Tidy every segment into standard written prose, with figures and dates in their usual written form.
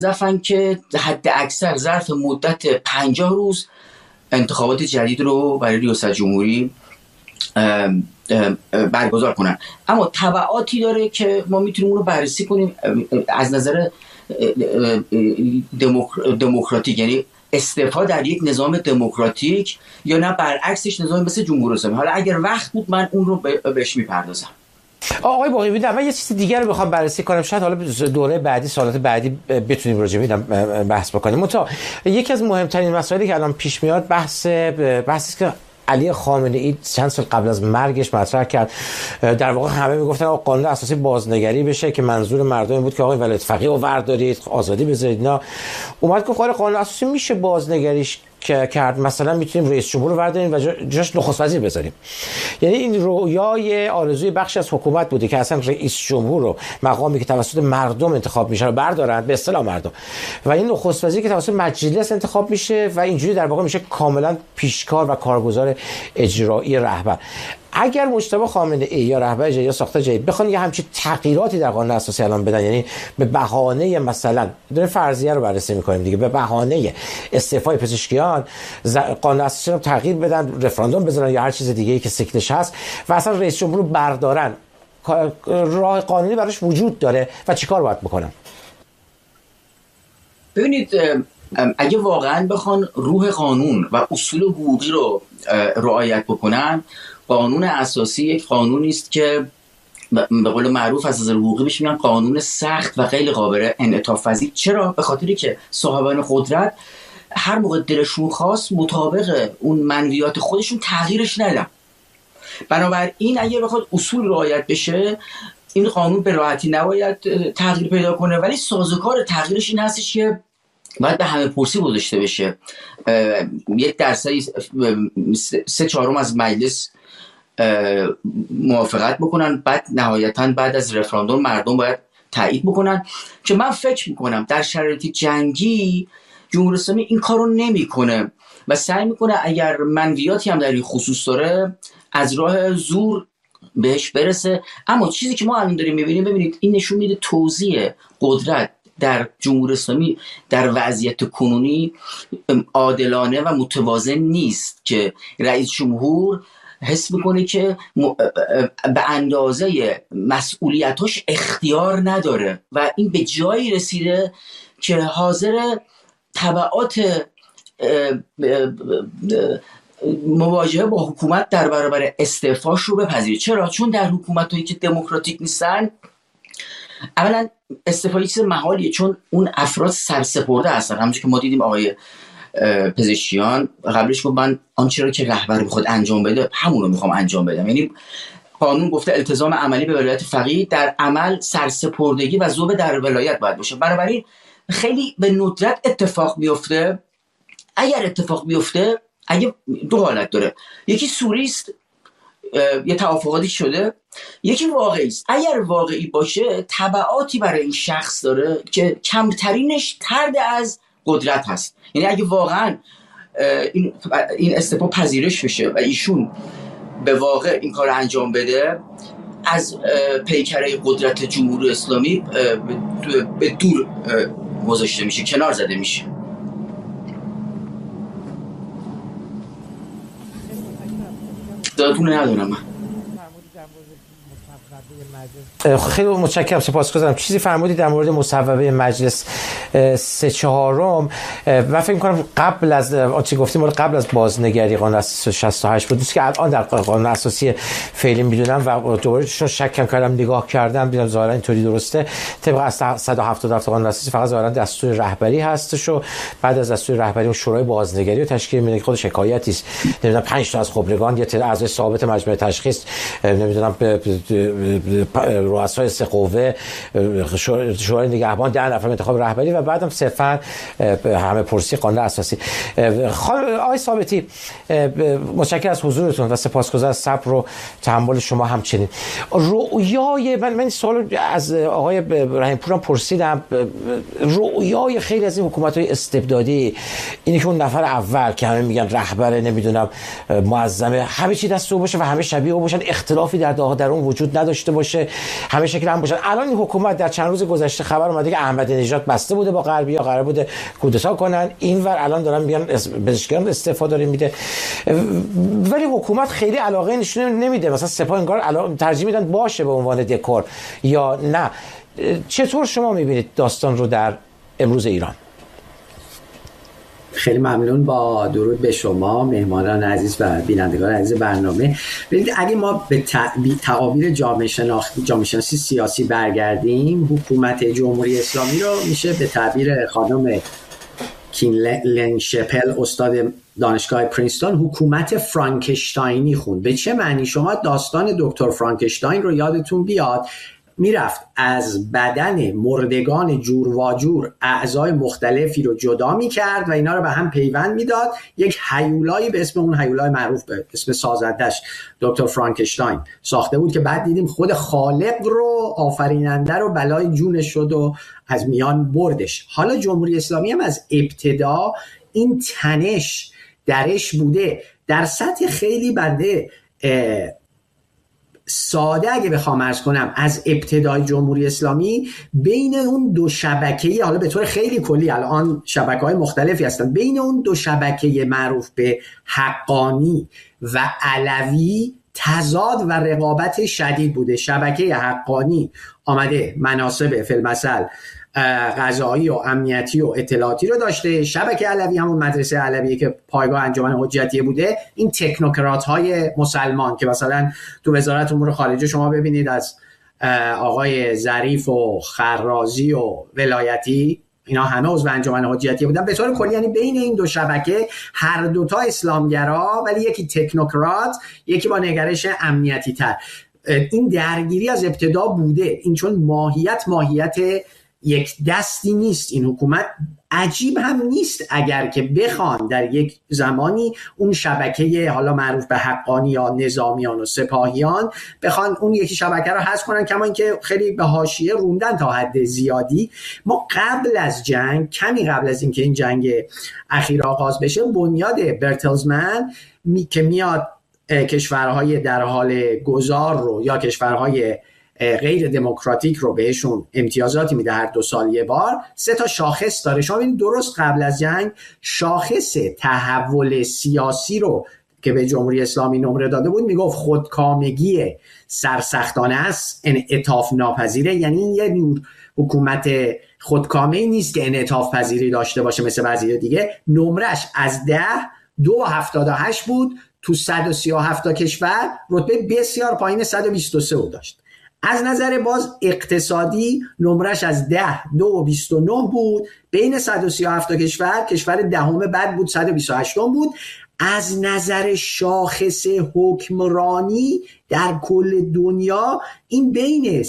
موظفن که حد اکثر ظرف مدت 50 روز انتخابات جدید رو برای ریاست جمهوری برگزار کنن. اما تبعاتی داره که ما میتونیم اون رو بررسی کنیم از نظر دموکراتیک، یعنی استعفا در یک نظام دموکراتیک یا نه برعکسش نظام مثل جمهوری اسلامی. حالا اگر وقت بود من اون رو بهش میپردازم. آقای باقی بیدم من یه چیز دیگر رو بخوام بررسی کنم، شاید حالا دوره بعدی سالات بعدی بتونیم راجع به این بحث بکنیم. منتها یکی از مهمترین مسائلی که الان پیش میاد بحثی که علی خامنه ای چند سال قبل از مرگش مطرح کرد. در واقع همه میگفتن آقا قانون اساسی بازنگری بشه که منظور مردم این بود که آقا ولایت فقیه رو وردارید، آزادی بذارید. اینا اومد که قانون اساسی میشه بازنگریش کرد، مثلا میتونیم رئیس جمهور رو ورداریم و جاش نخست وزیر بذاریم. یعنی این رویای آرزوی بخشی از حکومت بوده که اصلا رئیس جمهور رو مقامی که توسط مردم انتخاب میشه رو بردارن، به اصطلاح مردم، و این نخست وزیر که توسط مجلس انتخاب میشه و اینجوری در واقع میشه کاملا پیشکار و کارگزار اجرایی رهبر. اگر مجتبی خامنه ای یا رهبر اجرایی یا ساختار جدید بخوان یه همچین تغییراتی در قانون اساسی الان بدن، یعنی به بهانه مثلا داریم فرضیه رو بررسی میکنیم دیگه، به بهانه استعفای پزشکیان قانون اساسی رو تغییر بدن، رفراندوم بذارن یا هر چیز دیگه‌ای که سیکلش هست و اصلا رئیس جمهور رو بردارن، راه قانونی براش وجود داره و چیکار باید بکنن؟ ببینید اگه واقعا بخوان روح قانون و اصول حقوقی رو رعایت بکنن، قانون اساسی یک قانونی است که به قول معروف از نظر حقوقی بهش میگن قانون سخت و غیر قابل انعطاف پذیر. چرا؟ به خاطری که صاحبان قدرت هر موقع دلشون خواست مطابق اون منویات خودشون تغییرش ندن. بنابراین اگه بخواد اصول رعایت بشه این قانون به راحتی نباید تغییر پیدا کنه، ولی سازوکار تغییرش این هستش که باید به همه پرسی گذاشته بشه. 1% 3/4 از مجلس موافقت بکنن، بعد نهایتاً بعد از رفراندوم مردم باید تایید بکنن، که من فکر میکنم در شرایط جنگی جمهوری اسلامی این کارو نمیکنه و سعی میکنه اگر منویاتی هم در این خصوص داره از راه زور بهش برسه. اما چیزی که ما الان داریم میبینیم، ببینید این نشون میده توزیع قدرت در جمهوری اسلامی در وضعیت کنونی عادلانه و متوازن نیست، که رئیس جمهور حس میکنه که به اندازه مسئولیتاش اختیار نداره و این به جایی رسیده که حاضر تبعات مواجهه با حکومت در برابر استعفاش رو بپذیره. چرا؟ چون در حکومتایی که دموکراتیک نیستن اولا استعفا چیز محالیه، چون اون افراد سرسپرده هستن. همونجوری که ما دیدیم آقای پزشکیان قبلش گفت من آنچه را که رهبر میخواد انجام بده همون رو میخوام انجام بدم. یعنی قانون گفته التزام عملی به ولایت فقیه، در عمل سرسپردگی و ذوب در ولایت باید باشه. بنابراین خیلی به ندرت اتفاق میفته. اگر اتفاق میفته، اگه دو حالت داره، یکی سوری است، یه توافقاتی شده، یکی واقعی است. اگر واقعی باشه تبعاتی برای این شخص داره که کمترینش طرد از قدرت هست. یعنی اگه واقعا این استعفا پذیرش بشه و ایشون به واقع این کار انجام بده، از پیکره قدرت جمهوری اسلامی به دور گذاشته میشه، کنار زده میشه. دادتون ندارم من. خیلی متشکرم، سپاسگزارم. چیزی فرمودید در مورد مصوبه مجلس 3/4 و فکر می‌کنم قبل از آنچه گفتیم قبل از بازنگری قانون اساسی 68 بود که الان در قانون اساسی فعلی می‌دونم و دوباره چون شکم کردم نگاه کردم دیدم ظاهرا اینطوری درسته. طبق از 177 قانون اساسی فقط ظاهرا دستور رهبری هستش و بعد از دستور رهبری اون شورای بازنگری رو تشکیل میده که خودش حکایتی است. نمی‌دونم 5 تا از خبرگان یا تعداد اعضای ثابت مجمع تشخیص، نمی‌دونم رؤسای سه قوه، شورای نگهبان، 10 نفر انتخاب رهبری و بعدم صرفا همه پرسی قانون اساسی. آقای ثابتی متشکرم از حضورتون و سپاسگزار از صبر و تحمل شما. همچنین رؤیای من سوال از آقای رحیم پور پرسیدم، رؤیای خیلی از این حکومت‌های استبدادی اینه که اون نفر اول که همه میگن رهبر نمیدونم معظمه همه چی دست او باشه و همه شبیه او باشن، اختلافی در اون وجود نداره نداشته باشه، همه شکل هم باشن. الان این حکومت در چند روز گذشته خبر اومده که احمدی نژاد بسته بوده با غربی‌ها، قرار بوده کودتا کنن، اینور الان دارن بیان پزشکیان استفاده میده، ولی حکومت خیلی علاقه نشون نمیده. مثلا سپاه انگار ترجیح میدن باشه به عنوان دکور یا نه. چطور شما میبینید داستان رو در امروز ایران؟ خیلی ممنون. با درود به شما مهمانان عزیز و بینندگان عزیز برنامه. ببینید اگه ما به تعابیر جامعه شناسی سیاسی برگردیم، حکومت جمهوری اسلامی رو میشه به تعبیر خانم کینلن شپل استاد دانشگاه پرینستون حکومت فرانکشتاینی خوند. به چه معنی؟ شما داستان دکتر فرانکشتاین رو یادتون بیاد، میرفت از بدن مردگان جور و جور اعضای مختلفی رو جدا میکرد و اینا رو به هم پیوند میداد. یک هیولایی به اسم اون هیولای معروف به اسم سازندش دکتر فرانکشتاین ساخته بود که بعد دیدیم خود خالق رو، آفریننده رو بلای جونش شد و از میان بردش. حالا جمهوری اسلامی هم از ابتدا این تنش درش بوده. در سطح خیلی بنده ساده اگه بخوام عرض کنم، از ابتدای جمهوری اسلامی بین اون دو شبکه‌ای، حالا به طور خیلی کلی الان شبکه‌های مختلفی هستن، بین اون دو شبکه معروف به حقانی و علوی تضاد و رقابت شدید بوده. شبکه حقانی آمده مناصب فی‌المثل قضایی و امنیتی و اطلاعاتی رو داشته، شبکه علوی همون مدرسه علوی که پایگاه انجمن حجتیه بوده، این تکنوکرات های مسلمان که مثلا تو وزارت امور خارجه شما ببینید از آقای ظریف و خرازی و ولایتی، اینا همه عضو انجمن حجتیه بودن. به طور کلی یعنی بین این دو شبکه هر دوتا اسلامگرا، ولی یکی تکنوکرات یکی با نگرش امنیتی تر. این درگیری از ابتدا بوده. این چون ماهیت یک دستی نیست، این حکومت عجیب هم نیست اگر که بخوان در یک زمانی اون شبکه حالا معروف به حقانی یا نظامیان و سپاهیان بخوان اون یکی شبکه رو حذف کنن، کما اینکه خیلی به حاشیه روندن تا حد زیادی. ما قبل از جنگ، کمی قبل از اینکه این جنگ اخیر آغاز بشه، بنیاد برتلزمن که میاد کشورهای در حال گذار رو یا کشورهای غیر دموکراتیک رو بهشون امتیازاتی میده هر 2 سال یه بار، 3 تا شاخص داره. شما ببینید درست قبل از جنگ شاخص تحول سیاسی رو که به جمهوری اسلامی نمره داده بود میگفت خودکامگی سرسختانه است، انعطاف ناپذیره. یعنی یه نور حکومت خودکامه نیست که انعطاف پذیری داشته باشه مثل بعضی دیگه. نمرش از 10 2.78 بود، تو 137 تا کشور رتبه بسیار پایین 123 رو داشت. از نظر باز اقتصادی نمرش از 10 2.29 بود، بین 137 تا کشور دهم بعد بود 128 بود. از نظر شاخص حکمرانی در کل دنیا این بین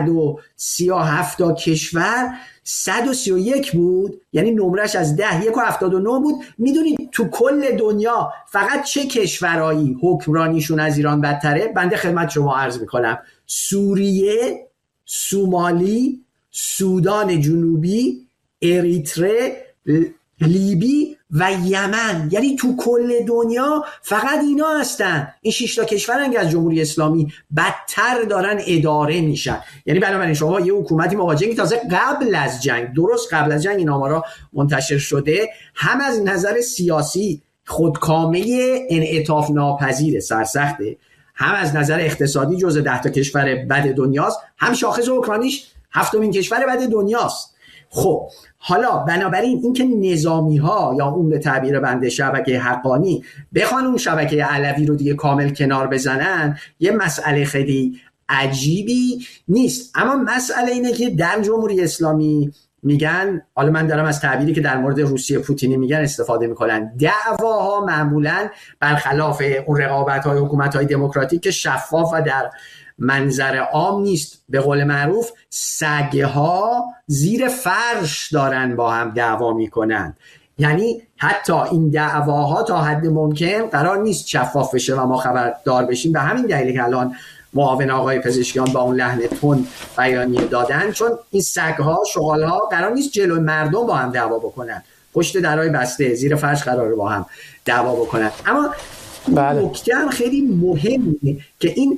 137 تا کشور 131 بود، یعنی نمرش از 10 1.79 بود. میدونید تو کل دنیا فقط چه کشورهایی حکمرانیشون از ایران بدتره؟ بنده خدمت شما عرض میکنم: سوریه، سومالی، سودان جنوبی، اریتره، لیبی و یمن. یعنی تو کل دنیا فقط اینا هستن. این 6 تا کشورن که از جمهوری اسلامی بدتر دارن اداره میشن. یعنی بنابراین شما یه حکومتی مواجهی که تازه قبل از جنگ، درست قبل از جنگ این آمارا منتشر شده، هم از نظر سیاسی خودکامه انعطاف ناپذیر سرسخته، هم از نظر اقتصادی جزء 10 تا کشور بد دنیاست، هم شاخص اوکراینیش 7مین کشور بد دنیاست. خب حالا بنابراین اینکه نظامی ها یا اون به تعبیر بنده شبکه حقانی بخوان اون شبکه علوی رو دیگه کامل کنار بزنن، یه مسئله خیلی عجیبی نیست. اما مسئله اینه که در جمهوری اسلامی میگن، حالا من دارم از تعبیری که در مورد روسیه پوتینی میگن استفاده میکنن، دعواها معمولا برخلاف اون رقابت‌های حکومت‌های دموکراتیک که شفاف و در منظر عام نیست، به قول معروف سگ‌ها زیر فرش دارن با هم دعوا میکنن. یعنی حتی این دعواها تا حد ممکن قرار نیست شفاف بشه و ما خبردار بشیم. به همین دلیل که الان معاون آقای پزشکیان با اون لحن تند بیانیه دادن، چون این سگ‌ها، شغال‌ها قرار نیست جلوی مردم با هم دعوا بکنن، پشت درهای بسته زیر فرش قراره با هم دعوا بکنن. اما نکته هم خیلی مهمه که این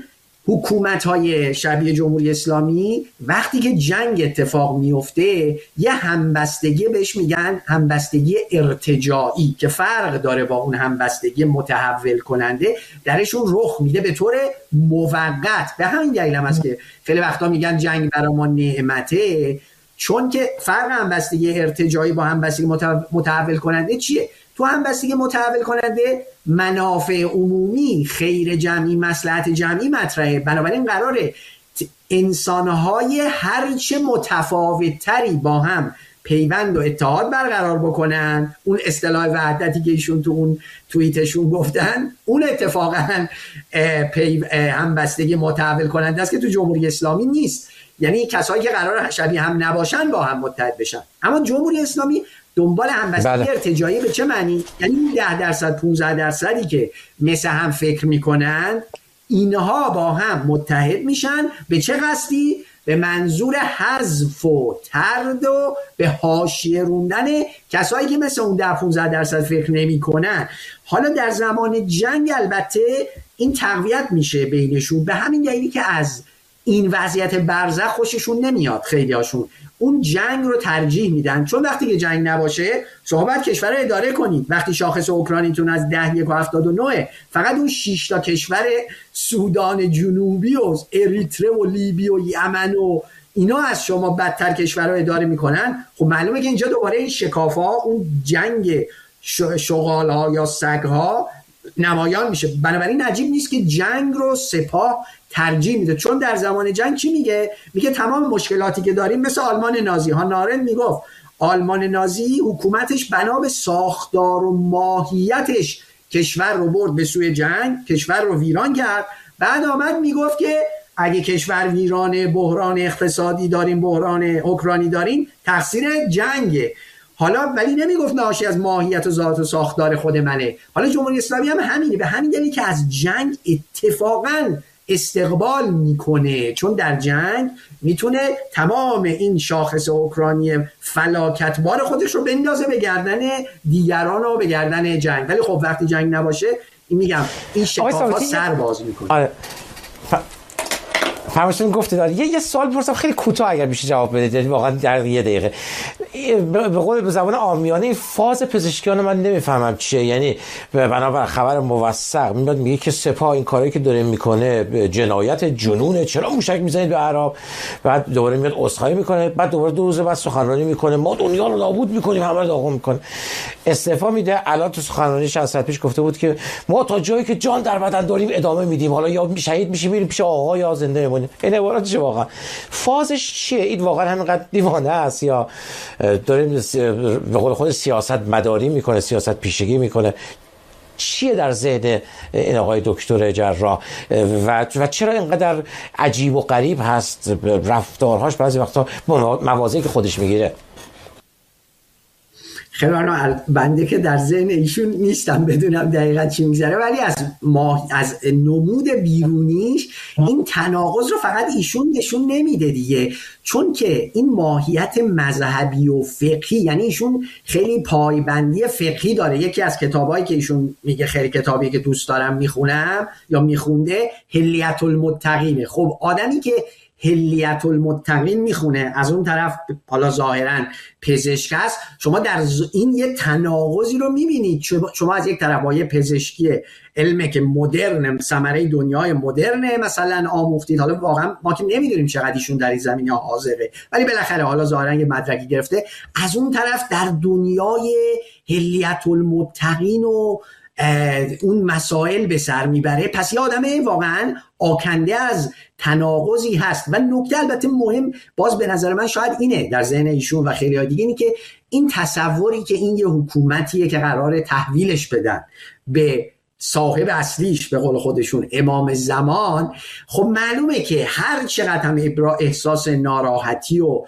حکومت‌های شبیه جمهوری اسلامی وقتی که جنگ اتفاق میفته یه همبستگی بهش میگن همبستگی ارتجاعی که فرق داره با اون همبستگی متحول کننده، درشون رخ میده به طور موقت. به همین دلیل هم هست که خیلی وقتا میگن جنگ برای ما نعمته، چون که فرق همبستگی ارتجاعی با همبستگی متحول کننده چیه؟ تو همبستگی متحول کننده منافع عمومی، خیر جمعی، مصلحت جمعی مطرحه، بنابراین قراره انسانهای هرچه متفاوت‌تری با هم پیوند و اتحاد برقرار بکنن. اون اصطلاح وحدتی که ایشون تو اون توییتشون گفتن، اون اتفاقا همبستگی متحول کننده است که تو جمهوری اسلامی نیست. یعنی کسایی که قرار شبیه هم نباشن با هم متحد بشن. اما جمهوری اسلامی دنبال همبستگی ارتجاعی به چه معنی؟ یعنی 10% 15% که مثل هم فکر میکنن، اینها با هم متحد میشن به چه قصدی؟ به منظور حذف و طرد و به حاشیه روندن کسایی که مثل اون 10-15% فکر نمیکنن. حالا در زمان جنگ البته این تقویت میشه بینشون، به همین دلیلی که از این وضعیت برزخ خوششون نمیاد. خیلی هاشون اون جنگ رو ترجیح میدن، چون وقتی که جنگ نباشه شما باید کشور رو اداره کنید. وقتی شاخص اوکراینیتون از 10.79 فقط اون 6 تا کشور سودان جنوبی و اریتره و لیبی و یمن و اینا از شما بدتر کشور رو اداره میکنن، خب معلومه که اینجا دوباره این شکاف‌ها، اون جنگ شغال‌ها یا سگ‌ها نمایان میشه. بنابراین عجیب نیست که جنگ رو سپاه ترجیح میده، چون در زمان جنگ چی میگه؟ میگه تمام مشکلاتی که داریم مثل آلمان نازی ها. نارن میگفت آلمان نازی حکومتش بنا به ساختار و ماهیتش کشور رو برد به سوی جنگ، کشور رو ویران کرد. بعد آمد میگفت که اگه کشور ویرانه، بحران اقتصادی داریم، بحران اوکراینی داریم، تقصیر جنگه. حالا ولی نمیگفت ناشی از ماهیت و ذات و ساختار خود منه. حالا جمهوری اسلامی هم همینه، به همین دلیل که از جنگ اتفاقاً استقبال میکنه، چون در جنگ میتونه تمام این شاخص اوکراینی فلاکتبار خودش رو بندازه به گردن دیگران و به گردن جنگ. ولی خب وقتی جنگ نباشه این میگم این شکاف‌ها سر باز میکنه. آره. فرمایشتون گفتید. یه سوال بپرسم خیلی کوتاه اگر میشه جواب بدید، یعنی واقعا در یه دقیقه. به قول به زبان عامیانه این فاز پزشکیان من نمیفهمم چیه. یعنی بنابر خبر موثق میاد میگه که سپاه این کاری که داره میکنه جنایت جنونه، چرا موشک میزنید به عراق؟ بعد دوباره میاد عذرخواهی میکنه، بعد دوباره 2 روز بعد سخنرانی میکنه ما دنیا رو نابود میکنیم، همه رو داغون میکنه، استعفا میده. الان تو سخنرانیش از ساعت پیش گفته بود که ما تا جایی که جان در بدن داریم ادامه میدیم، حالا یا شهید میشیم میریم پیش آقا یا زنده میمونیم. این عبارتش واقعا فازش چیه؟ این واقعا همینقدر دیوانه است یا داریم به قول خود سیاست مداری میکنه، سیاست پیشگی میکنه؟ چیه در ذهن این آقای دکتر جراح و چرا اینقدر عجیب و غریب هست رفتارهاش بعضی وقتا موازی که خودش میگیره؟ خیلی بنده که در ذهن ایشون نیستم بدونم دقیقا چی میگذره، ولی از نمود بیرونیش این تناقض رو فقط ایشون نشون نمیده دیگه، چون که این ماهیت مذهبی و فقهی، یعنی ایشون خیلی پایبندی فقهی داره. یکی از کتابایی که ایشون میگه خیلی کتابی که دوست دارم میخونم یا میخونده حلیة المتقینه. خب آدمی که حلیة المتقین میخونه، از اون طرف حالا ظاهرا پزشک است، شما در این یه تناقضی رو میبینید. شما از یک طرف با یه پزشکی علمه که مدرن، ثمره دنیای مدرنه مثلا آموختید، حالا واقعا ما که نمیدونیم چقدر ایشون در این زمینه حاضره، ولی بالاخره حالا ظاهرا یه مدرکی گرفته. از اون طرف در دنیای حلیة المتقین و اون مسائل به سر میبره. پس یه آدمه واقعا آکنده از تناقضی هست. و نکته البته مهم باز به نظر من شاید اینه در ذهن ایشون و خیلی ها دیگه، اینی که این تصوری که این یه حکومتیه که قراره تحویلش بدن به صاحب اصلیش، به قول خودشون امام زمان، خب معلومه که هر چقدر هم احساس ناراحتی و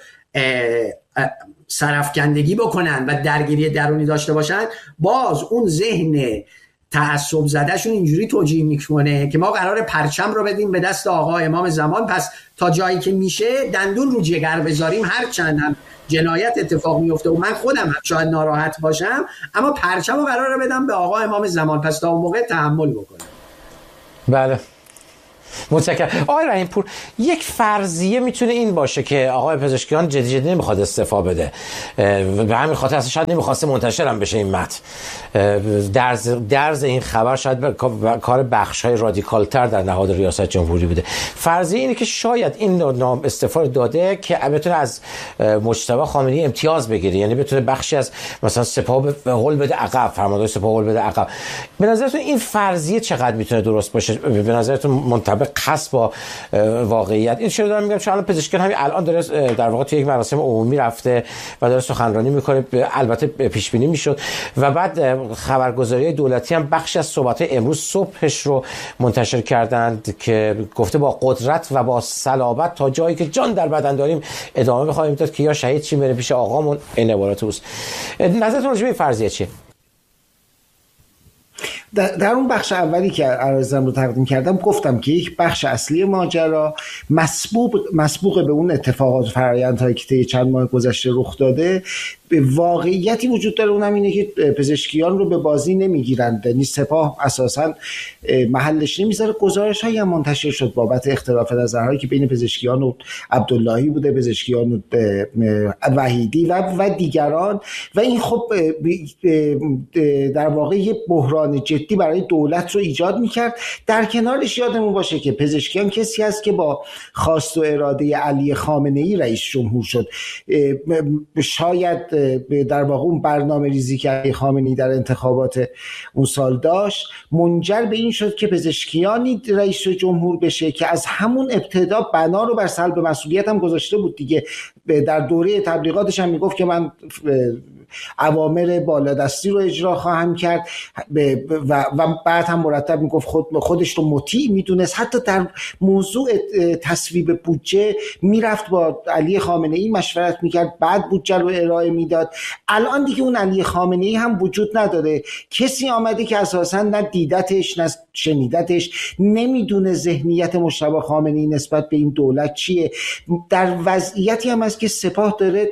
سرفکندگی بکنن و درگیری درونی داشته باشن، باز اون ذهن تعصب زدهشون اینجوری توجیه میکنه که ما قراره پرچم رو بدیم به دست آقا امام زمان، پس تا جایی که میشه دندون رو جگر بذاریم، هر چند هم جنایت اتفاق میفته و من خودم هم شاید ناراحت باشم، اما پرچم رو قراره بدم به آقا امام زمان، پس تا اون موقع تحمل بکنم. بله متشکرم. آقای رحیم‌پور، یک فرضیه میتونه این باشه که آقای پزشکیان جدی نمیخواد استعفا بده، به همین خاطر اصلا شاید نمیخواسته منتشر هم بشه این متن، درز این خبر شاید کار بخش‌های رادیکال‌تر در نهاد ریاست جمهوری بوده. فرضیه اینه که شاید این نام استعفا داده که بتونه از مجتبی خامنه‌ای امتیاز بگیره، یعنی بتونه بخشی از مثلا سپاه به هول بده عقب، فرماندار سپاه هول بده عقب. به نظرتون این فرضیه چقدر میتونه درست باشه؟ به نظرتون منطبق هست با واقعیت؟ این چرا دارم میگم؟ چون الان پزشکیان همین الان داره در واقع توی یک مراسم عمومی رفته و داره سخنرانی میکنه، البته پیش بینی میشد و بعد خبرگزاری دولتی هم بخش از صحبت‌های امروز صبحش رو منتشر کردند که گفته با قدرت و با صلابت تا جایی که جان در بدن داریم ادامه بخواهیم داد که یا شهید چی بره پیش آقامون. این عبارات اوست. نظرتون راجع به این فرضیه چیه؟ در اون بخش اولی که عرضم رو تقدیم کردم گفتم که یک بخش اصلی ماجرا مسبوق به اون اتفاقات و فرآیندهایی که طی چند ماه گذشته رخ داده واقعیتی وجود داره، اونم اینه که پزشکیان رو به بازی نمیگیرند، یعنی سپاه اساسا محلش نمیذاره. گزارش‌هایی هم منتشر شد بابت اختلاف نظرهایی که بین پزشکیان و عبداللهی بوده، پزشکیان و وحیدی و دیگران، و این خب در واقع یه بحران جدی برای دولت رو ایجاد میکرد. در کنارش یادمون باشه که پزشکیان کسی هست که با خواست و اراده علی خامنه‌ای رئیس جمهور شد. شاید در واقع اون برنامه ریزی که علی خامنه‌ای در انتخابات اون سال داشت منجر به این شد که پزشکیانی رئیس جمهور بشه که از همون ابتدا بنا رو بر سلب مسئولیت هم گذاشته بود دیگه. در دوره تبلیغاتش هم میگفت که من اوامر بالادستی رو اجرا خواهم کرد و بعد هم مرتب میگفت خودش رو مطیع میدونست. حتی در موضوع تصویب بودجه میرفت با علی خامنه‌ای مشورت میکرد، بعد بودجه رو ارائه میداد. الان دیگه اون علی خامنه‌ای هم وجود نداره، کسی آمده که اساسا نه دیدتش نه شنیدتش، نمیدونه ذهنیت مجتبی خامنه‌ای نسبت به این دولت چیه. در وضعیتی هم هست که سپاه داره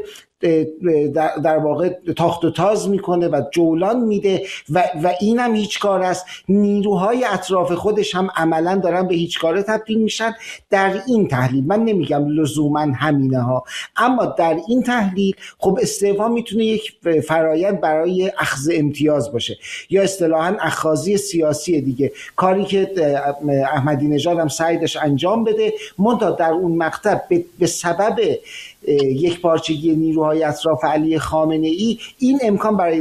در واقع تاخت و تاز میکنه و جولان میده و این هم هیچ کار است. نیروهای اطراف خودش هم عملا دارن به هیچ کاره تبدیل میشن. در این تحلیل من نمیگم لزوما همینه ها، اما در این تحلیل خب استعفا میتونه یک فرایند برای اخذ امتیاز باشه یا اصطلاحاً اخاذی سیاسی دیگه، کاری که احمدی نژاد هم سعی داشت انجام بده. منتها در اون مقطع به سبب یک پارچگی نیروهای اطراف علی خامنه‌ای این امکان برای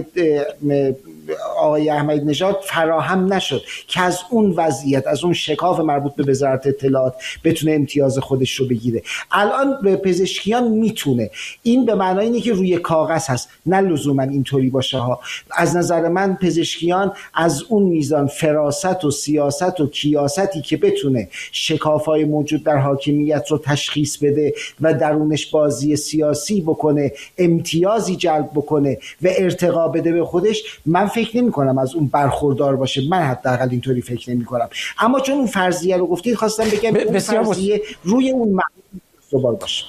آقای احمدی نژاد فراهم نشد که از اون وضعیت، از اون شکاف مربوط به وزارت اطلاعات بتونه امتیاز خودش رو بگیره. الان به پزشکیان میتونه، این به معنای اینه که روی کاغذ هست، نه لزوما اینطوری باشه ها. از نظر من پزشکیان از اون میزان فراست و سیاست و کیاستی که بتونه شکاف‌های موجود در حاکمیت رو تشخیص بده و درونش بازی سیاسی بکنه، امتیازی جلب بکنه و ارتقا بده به خودش، من فکر نمی کنم از اون برخوردار باشه. من حداقل اینطوری فکر نمی کنم. اما چون اون فرضیه رو گفتید خواستم بگم اون فرضیه روی اون معنی استوار باشه.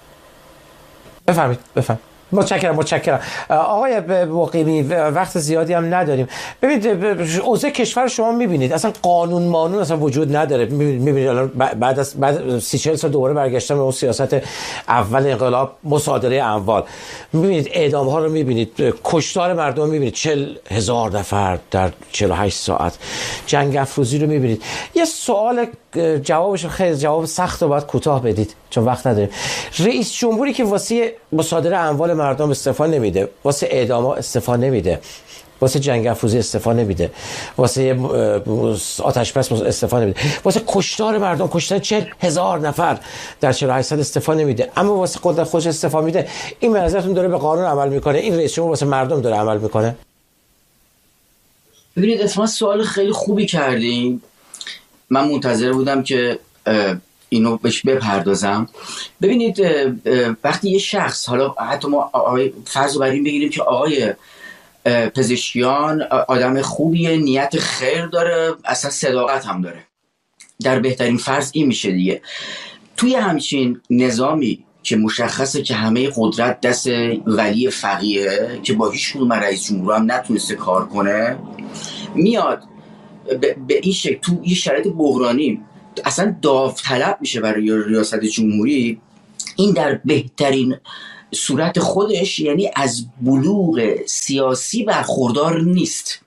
بفرمایید. متشکرم. آقای مقیمی، وقت زیادی هم نداریم. ببینید اوضاع کشور شما میبینید اصلا قانون مانون اصلا وجود نداره. میبینید الان بعد 30-40 سال دوباره برگشتن به اون سیاست اول انقلاب، مصادره اموال. میبینید اعدام ها رو میبینید، کشتار مردم میبینید، 40,000 نفر در 48 ساعت، جنگ افروزی رو میبینید. یه سوال جوابش خیلی جواب سخت و باید کوتاه بدید چون وقت نداریم. رئیس جمهوری که واسه مصادره اموال مردم استعفا نمیده، واسه اعدام استعفا نمیده، واسه جنگ افروزی استعفا نمیده، واسه آتش بس استعفا نمیده، واسه کشتار مردم، کشتن 40,000 نفر در 48 ساعت استعفا نمیده، اما واسه قدرت خودش استعفا میده. این به نظرتون داره به قانون عمل میکنه؟ این رئیس جمهور واسه مردم داره عمل میکنه؟ ببینید اتفاقا سوال خیلی خوبی کردین. من منتظر بودم که اینو بهش بپردازم. ببینید وقتی یه شخص، حالا حتی ما فرض رو بر این بگیریم که آقای پزشکیان آدم خوبیه، نیت خیر داره، اصلا صداقت هم داره، در بهترین فرض این میشه دیگه. توی همچین نظامی که مشخصه که همه قدرت دست ولی فقیه که با هیچ کدوم رئیس جمهور هم نتونسته کار کنه، میاد به این شکل تو یه شرایط بحرانی اصلا داوطلب میشه برای ریاست جمهوری، این در بهترین صورت خودش یعنی از بلوغ سیاسی برخوردار نیست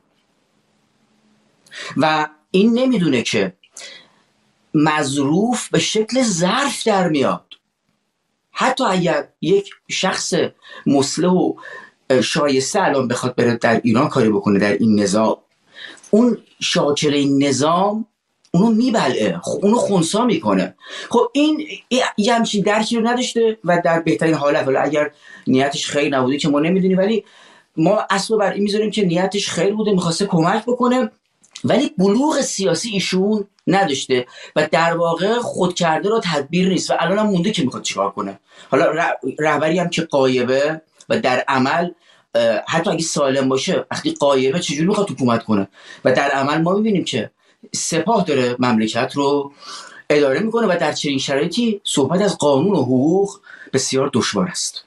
و این نمیدونه که مظروف به شکل ظرف در میاد. حتی اگر یک شخص مصلح و شایسته الان بخواد بره در ایران کاری بکنه در این نظام، اون شاکر این نظام اونو میبلعه، اونو خونسا میکنه. خب این یه همچین درکی رو نداشته و در بهترین حالت، ولی اگر نیتش خیر نبوده که ما نمیدونیم، ولی ما اصلا بر این میذاریم که نیتش خیر بوده، میخواسته کمک بکنه، ولی بلوغ سیاسی ایشون نداشته و در واقع خود کرده رو تدبیر نیست و الان هم مونده که میخواد چیکار کنه. حالا رهبری هم که غایبه و در عمل حتی اگه سالم باشه وقتی غایبه چجوری میخواد حکومت کنه و در عمل ما میبینیم که سپاه داره مملکت رو اداره میکنه و در چنین شرایطی صحبت از قانون و حقوق بسیار دشوار است.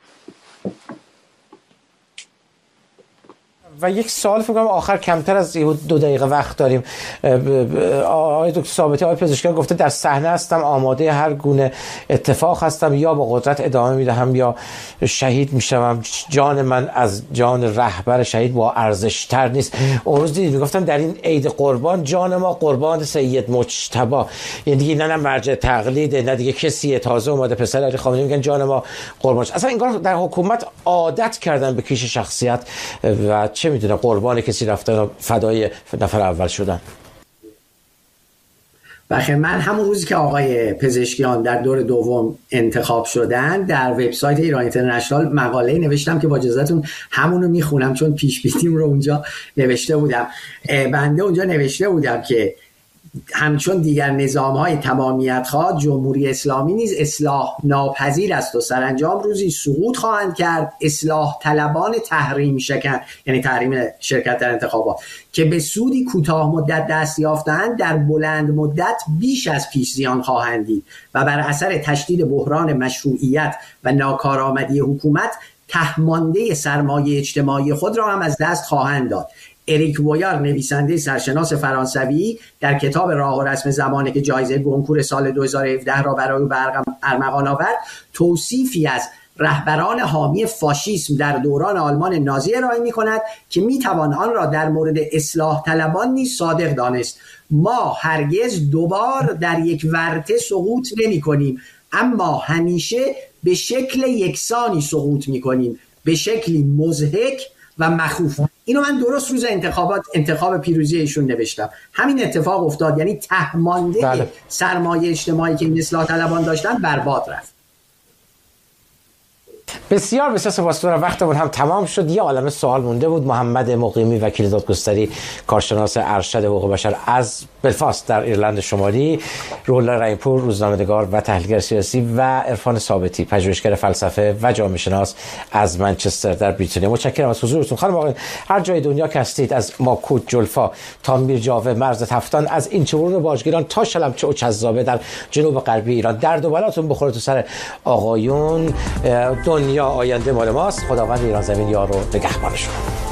و یک سوال فکر کنم آخر، کمتر از 2 دقیقه وقت داریم. آقای دکتر ثابتی، آقای پزشکیان گفته در صحنه هستم، آماده هر گونه اتفاق هستم، یا با قدرت ادامه میدهم یا شهید میشم. جان من از جان رهبر شهید با ارزش تر نیست. اون روز دیدید میگفتن در این عید قربان جان ما قربان سید مجتبی، یعنی دیگه نه مرجع تقلید، نه دیگه کسی تازه اومده پسر علی خامنه‌ای میگن جان ما قربان. اصلا انگار در حکومت عادت کردن به کیش شخصیت و چه میدونه قربان کسی رفتن و فدای نفر اول شدن. بخیر، من همون روزی که آقای پزشکیان در دور دوم انتخاب شدن در وبسایت ایران اینترنشنال مقاله نوشتم که با اجازهتون همونو میخونم چون پیش بینیم رو اونجا نوشته بودم. بنده اونجا نوشته بودم که همچون دیگر نظام‌های تمامیت‌خواه جمهوری اسلامی نیز اصلاح ناپذیر است و سرانجام روزی سقوط خواهند کرد. اصلاح طلبان تحریم شکن، یعنی تحریم شرکت در انتخابات، که به سودی کوتاه مدت دست یافتند در بلند مدت بیش از پیش زیان خواهند دید و بر اثر تشدید بحران مشروعیت و ناکارآمدی حکومت تهمانده سرمایه اجتماعی خود را هم از دست خواهند داد. اریک وویار، نویسنده سرشناس فرانسوی، در کتاب راه و رسم زمانه که جایزه گونکور سال 2017 را برای او ارمغان آورد، توصیفی از رهبران حامی فاشیسم در دوران آلمان نازی ارائه می‌کند که می‌توان آن را در مورد اصلاح طلبان نیز صادق دانست. ما هرگز دوبار در یک ورطه سقوط نمی‌کنیم، اما همیشه به شکل یکسانی سقوط می‌کنیم، به شکلی مضحک و مخوف. اینو من درست روز انتخاب پیروزی ایشون نوشتم. همین اتفاق افتاد، یعنی تهمانده سرمایه اجتماعی که این اصلاح طلبان داشتن برباد رفت. بسیار بسیار سپاسگزارم، وقتمون هم تمام شد. یه عالمه سوال مونده بود. محمد مقیمی، وکیل دادگستری، کارشناس ارشد حقوق بشر از بلفاست در ایرلند شمالی، روح‌الله رحیم‌پور، روزنامه‌نگار و تحلیلگر سیاسی، و عرفان ثابتی، پژوهشگر فلسفه و جامعه شناس از منچستر در بریتانیا. متشکرم از حضورتون. خانم آقایان، هر جای دنیا که هستید، از ماکوت، جلفا تا میرجاوه، مرز تفتان، از این چهورن باجگیران تا شلمچه و چذابه در جنوب غربی ایران، درد و بلاتون بخوره تو سر آقایون. دنیا آینده مال ماست. خداوند ایران زمین یار و نگهبانشون.